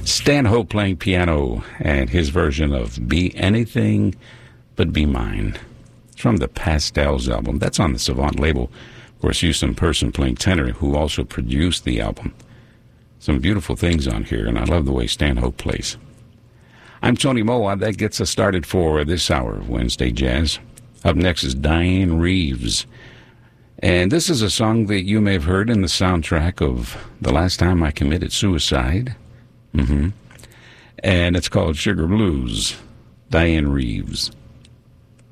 Stanhope playing piano and his version of Be Anything But Be Mine. It's from the Pastels album. That's on the Savant label. Of course, Houston Person playing tenor, who also produced the album. Some beautiful things on here, and I love the way Stanhope plays. I'm Tony Moa. That gets us started for this hour of Wednesday Jazz. Up next is Diane Reeves. And this is a song that you may have heard in the soundtrack of The Last Time I Committed Suicide. And it's called Sugar Blues. Diane Reeves.